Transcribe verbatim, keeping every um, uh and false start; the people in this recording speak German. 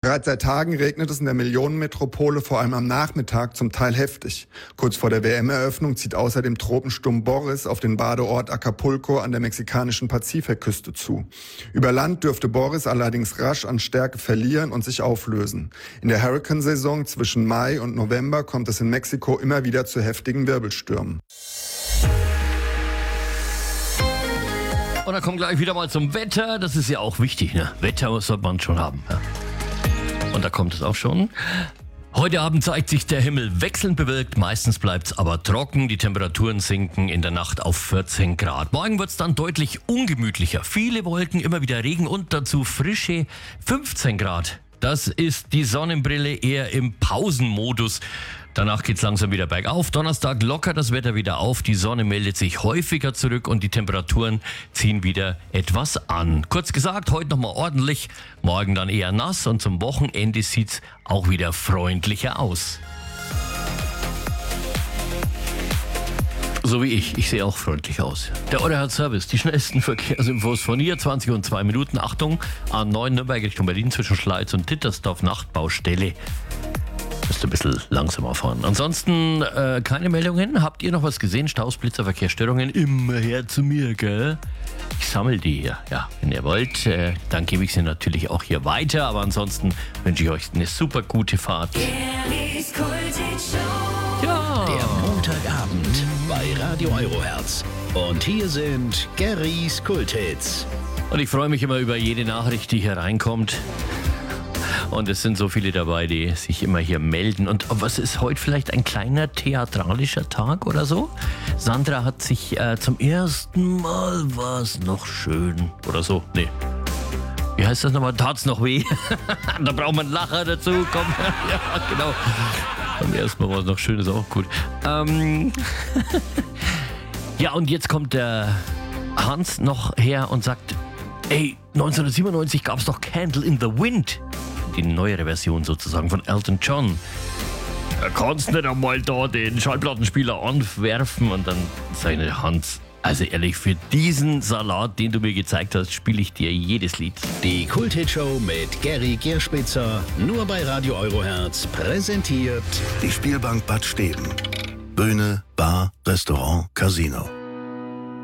Bereits seit Tagen regnet es in der Millionenmetropole, vor allem am Nachmittag, zum Teil heftig. Kurz vor der W M-Eröffnung zieht außerdem Tropensturm Boris auf den Badeort Acapulco an der mexikanischen Pazifikküste zu. Über Land dürfte Boris allerdings rasch an Stärke verlieren und sich auflösen. In der Hurrikansaison zwischen Mai und November kommt es in Mexiko immer wieder zu heftigen Wirbelstürmen. Und dann kommen gleich wieder mal zum Wetter. Das ist ja auch wichtig, ne? Wetter sollte man schon haben. Ja. Und da kommt es auch schon. Heute Abend zeigt sich der Himmel wechselnd bewölkt. Meistens bleibt es aber trocken. Die Temperaturen sinken in der Nacht auf vierzehn Grad. Morgen wird es dann deutlich ungemütlicher. Viele Wolken, immer wieder Regen und dazu frische fünfzehn Grad. Das ist die Sonnenbrille eher im Pausenmodus. Danach geht's langsam wieder bergauf. Donnerstag lockert das Wetter wieder auf. Die Sonne meldet sich häufiger zurück und die Temperaturen ziehen wieder etwas an. Kurz gesagt, heute nochmal ordentlich, morgen dann eher nass und zum Wochenende sieht's auch wieder freundlicher aus. So wie ich. Ich sehe auch freundlich aus. Der Orehard Service, die schnellsten Verkehrsinfos von hier, zwanzig und zwei Minuten. Achtung, A neun Nürnberg Richtung Berlin zwischen Schleiz und Dittersdorf, Nachtbaustelle. Müsst ein bisschen langsamer fahren. Ansonsten äh, keine Meldungen. Habt ihr noch was gesehen? Staus, Blitzer, Verkehrsstörungen? Immer her zu mir, gell? Ich sammle die hier. Ja, wenn ihr wollt, äh, dann gebe ich sie natürlich auch hier weiter. Aber ansonsten wünsche ich euch eine super gute Fahrt. Ja. Der Montagabend bei Radio Eurohertz. Und hier sind Garys Kulthits. Und ich freue mich immer über jede Nachricht, die hier reinkommt. Und es sind so viele dabei, die sich immer hier melden. Und was ist heute vielleicht ein kleiner theatralischer Tag oder so? Sandra hat sich äh, zum ersten Mal was noch schön oder so. Nee. Wie heißt das nochmal? Tat's noch weh? Da braucht man einen Lacher dazu. Komm. Ja, genau. Beim ersten Mal war es noch schön, ist auch gut. Ähm ja, und jetzt kommt der Hans noch her und sagt, ey, neunzehnhundertsiebenundneunzig gab es doch Candle in the Wind. Die neuere Version sozusagen von Elton John. Da kannst du nicht einmal da den Schallplattenspieler anwerfen und dann seine Hans. Also ehrlich, für diesen Salat, den du mir gezeigt hast, spiele ich dir jedes Lied. Die Kulthitshow mit Gary Gerspitzer, nur bei Radio Eurohertz, präsentiert die Spielbank Bad Steben. Bühne, Bar, Restaurant, Casino.